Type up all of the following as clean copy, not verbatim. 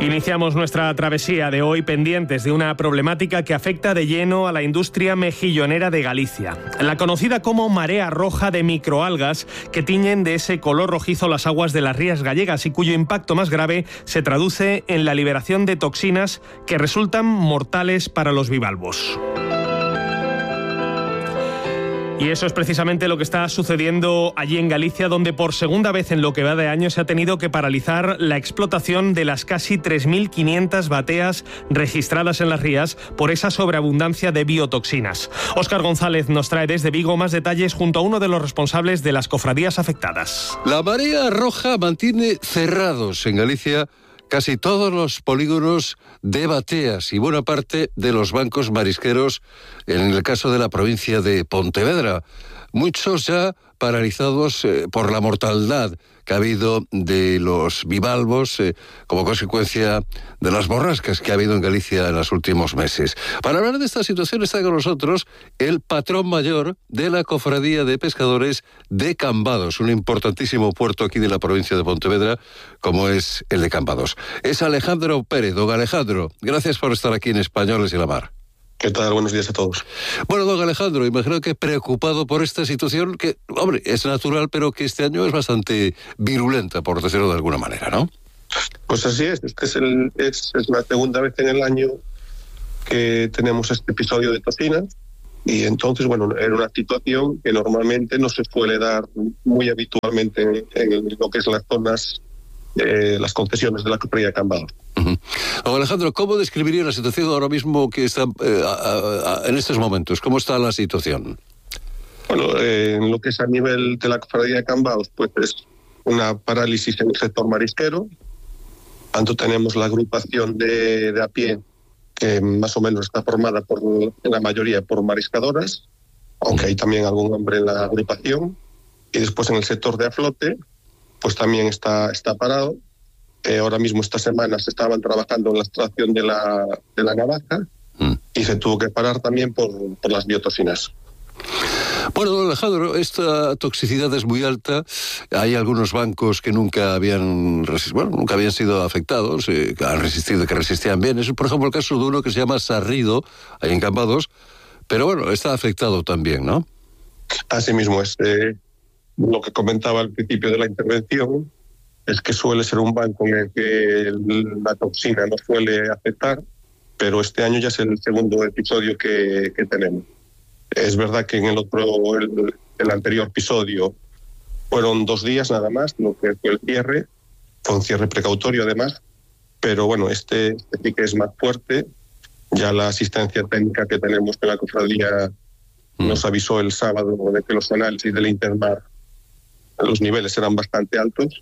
Iniciamos nuestra travesía de hoy pendientes de una problemática que afecta de lleno a la industria mejillonera de Galicia. La conocida como marea roja de microalgas que tiñen de ese color rojizo las aguas de las rías gallegas y cuyo impacto más grave se traduce en la liberación de toxinas que resultan mortales para los bivalvos. Y eso es precisamente lo que está sucediendo allí en Galicia, donde por segunda vez en lo que va de año se ha tenido que paralizar la explotación de las casi 3.500 bateas registradas en las rías por esa sobreabundancia de biotoxinas. Óscar González nos trae desde Vigo más detalles junto a uno de los responsables de las cofradías afectadas. La marea roja mantiene cerrados en Galicia casi todos los polígonos de bateas y buena parte de los bancos marisqueros en el caso de la provincia de Pontevedra. Muchos ya paralizados por la mortandad que ha habido de los bivalvos como consecuencia de las borrascas que ha habido en Galicia en los últimos meses. Para hablar de esta situación está con nosotros el patrón mayor de la Cofradía de Pescadores de Cambados, un importantísimo puerto aquí de la provincia de Pontevedra, como es el de Cambados. Es Alejandro Pérez. Don Alejandro, gracias por estar aquí en Españoles y la Mar. ¿Qué tal? Buenos días a todos. Bueno, don Alejandro, imagino que preocupado por esta situación que, hombre, es natural, pero que este año es bastante virulenta, por decirlo de alguna manera, ¿no? Pues así es. Es la segunda vez en el año que tenemos este episodio de toxinas y entonces, bueno, era una situación que normalmente no se suele dar muy habitualmente en lo que es las zonas, las concesiones de la Cofradía de Cambados. Don Alejandro, ¿cómo describiría la situación ahora mismo que está en estos momentos? ¿Cómo está la situación? Bueno, en lo que es a nivel de la Cofradía de Cambados, pues es una parálisis en el sector marisquero. Tanto tenemos la agrupación de a pie, que más o menos está formada en la mayoría por mariscadoras, aunque hay también algún hombre en la agrupación. Y después en el sector de a flote, pues también está parado. Ahora mismo esta semana se estaban trabajando en la extracción de la navaja y se tuvo que parar también por las biotoxinas. Bueno, don Alejandro, esta toxicidad es muy alta. Hay algunos bancos que nunca habían sido afectados, que resistían bien. Es, por ejemplo, el caso de uno que se llama Sarrido, ahí en Cambados, pero bueno, está afectado también, ¿no? Así mismo es. Lo que comentaba al principio de la intervención es que suele ser un banco en el que la toxina no suele afectar, pero este año ya es el segundo episodio que tenemos. Es verdad que en el anterior episodio fueron 2 días nada más, lo que fue el cierre, fue un cierre precautorio además, pero bueno, este sí que es más fuerte. Ya la asistencia técnica que tenemos en la cofradía nos avisó el sábado de que los análisis del Intermar, los niveles eran bastante altos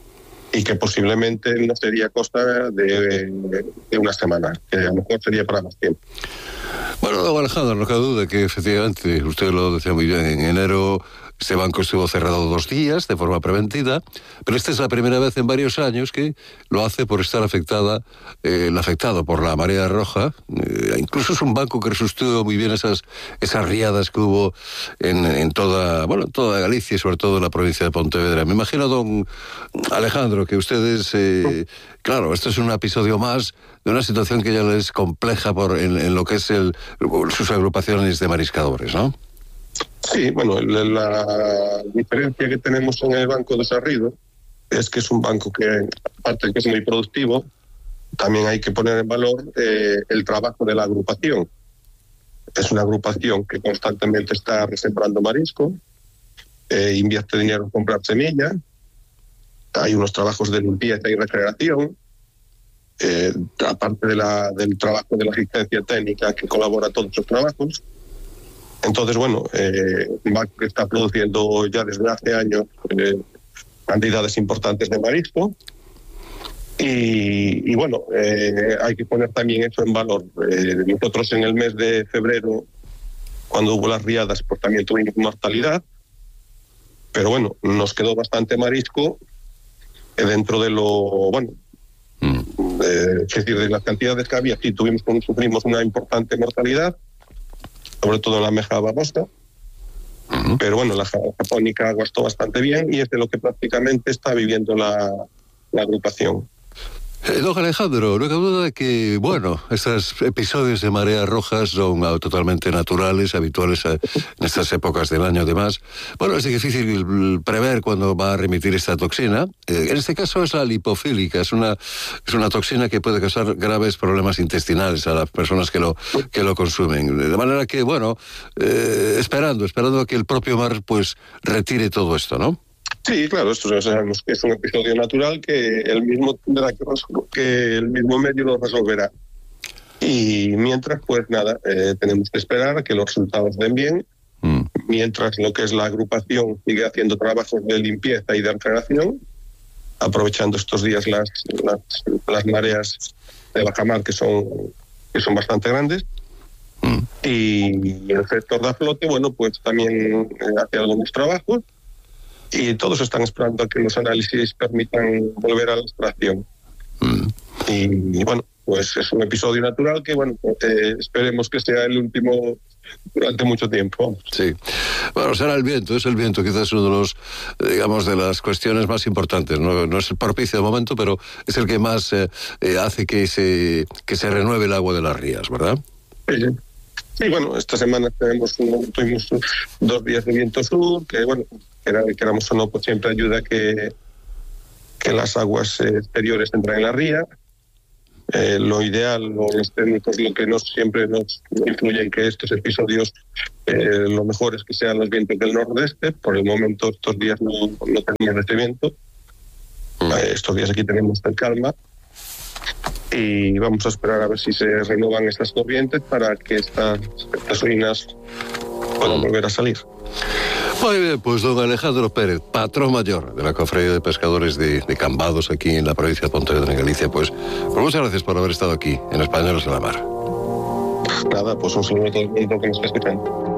y que posiblemente no sería cosa de una semana, que a lo mejor sería para más tiempo. Bueno, don Alejandro, no cabe duda que efectivamente, usted lo decía muy bien, en enero este banco estuvo cerrado 2 días de forma preventiva, pero esta es la primera vez en varios años que lo hace por estar afectado por la marea roja. Incluso es un banco que resistió muy bien esas riadas que hubo en toda Galicia y sobre todo en la provincia de Pontevedra. Me imagino, don Alejandro, que ustedes, claro, esto es un episodio más de una situación que ya les compleja en lo que es sus agrupaciones de mariscadores, ¿no? Sí, bueno, la diferencia que tenemos en el Banco de Sarrido es que es un banco que, aparte de que es muy productivo, también hay que poner en valor el trabajo de la agrupación. Es una agrupación que constantemente está resembrando marisco, invierte dinero en comprar semilla, hay unos trabajos de limpieza y recreación, aparte del trabajo de la asistencia técnica que colabora a todos esos trabajos. Entonces, bueno, un banco que está produciendo ya desde hace años cantidades importantes de marisco y bueno, hay que poner también eso en valor. Nosotros en el mes de febrero, cuando hubo las riadas, pues también tuvimos mortalidad, pero bueno, nos quedó bastante marisco dentro de lo, bueno, es decir, de las cantidades que había, sí sufrimos una importante mortalidad, sobre todo en la meja babosa, pero bueno, la japónica aguantó bastante bien y es de lo que prácticamente está viviendo la agrupación. Don Alejandro, no cabe duda de que, bueno, estos episodios de mareas rojas son totalmente naturales, habituales en estas épocas del año. Además, bueno, es difícil prever cuándo va a remitir esta toxina. En este caso es la lipofílica, es una toxina que puede causar graves problemas intestinales a las personas que lo consumen. De manera que, bueno, esperando a que el propio mar pues retire todo esto, ¿no? Sí, claro, esto ya sabemos que es un episodio natural que el mismo tendrá que el mismo medio lo resolverá. Y mientras, pues nada, tenemos que esperar a que los resultados den bien, mientras lo que es la agrupación sigue haciendo trabajos de limpieza y de aclaración, aprovechando estos días las mareas de bajamar que son bastante grandes. Y el sector de flote, bueno, pues también hace algunos trabajos. Y todos están esperando a que los análisis permitan volver a la extracción. Y bueno, pues es un episodio natural que, bueno, esperemos que sea el último durante mucho tiempo. Sí. Bueno, será el viento, es el viento, quizás uno de los, digamos, de las cuestiones más importantes. No es el propicio de momento, pero es el que más hace que se renueve el agua de las rías, ¿verdad? Sí. Sí, bueno, esta semana tuvimos 2 días de viento sur, que bueno, queramos o no, pues siempre ayuda a que las aguas exteriores entren en la ría. Lo ideal, o los técnicos, lo que siempre nos influye en que estos episodios, lo mejor es que sean los vientos del nordeste. Por el momento, estos días no tenemos este viento. Estos días aquí tenemos el calma. Y vamos a esperar a ver si se renuevan estas corrientes para que estas ruinas puedan volver a salir. Muy bien, pues don Alejandro Pérez, patrón mayor de la Cofradía de Pescadores de Cambados aquí en la provincia de Pontevedra, en Galicia, pues muchas gracias por haber estado aquí en Españoles de la Mar. Nada, pues un saludo a todo el mundo que nos está escuchando.